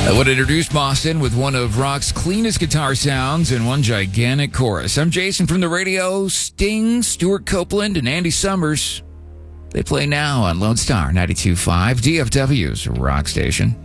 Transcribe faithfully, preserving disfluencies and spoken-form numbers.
I would introduce Boston with one of rock's cleanest guitar sounds and one gigantic chorus. I'm Jason from the radio. Sting, Stuart Copeland, and Andy Summers. They play now on Lone Star ninety-two point five, D F W's rock station.